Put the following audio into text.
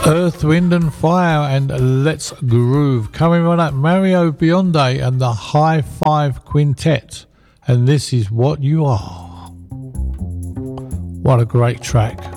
Earth, Wind and Fire and Let's Groove. Coming right up, Mario Biondi and the High Five Quintet. And this is What You Are. What a great track.